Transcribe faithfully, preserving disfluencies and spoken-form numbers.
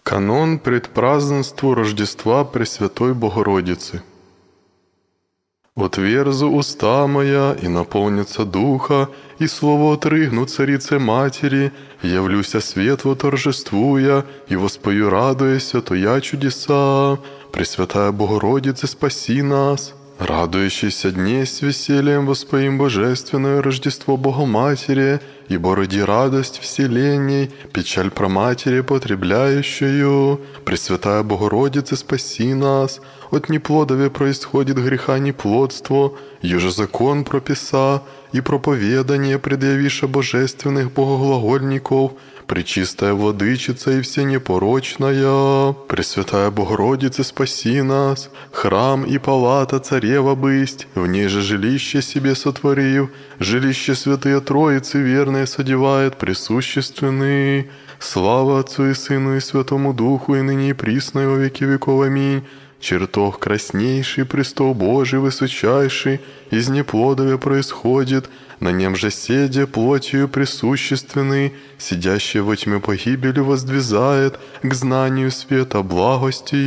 Канон предпразднству Рождества Пресвятой Богородицы. «Отверзу уста моя, и наполнится духа, и слово отрыгну царице матери, явлюся светло торжествуя, и воспою радуяся, то я чудеса. Пресвятая Богородице, спаси нас! Радующийся дней с весельем воспоим божественное Рождество Богоматери, ибо роди радость вселенней, печаль проматери потребляющую. Пресвятая Богородице, спаси нас! От неплодове происходит греха неплодство, еже закон прописа, и проповедание предъявиша божественных богоглагольников, Пречистая Владычица и всенепорочная. Пресвятая Богородице, спаси нас! Храм и палата царева бысть, в ней же жилище себе сотворив, жилище святые Троицы верное содевает присущественный. Слава Отцу и Сыну и Святому Духу, и ныне и присно и во веки веков. Аминь. Чертог краснейший, престол Божий высочайший, из неплодовя происходит, на нем же седя плотью присущественный, сидящий во тьме погибели воздвизает к знанию света благости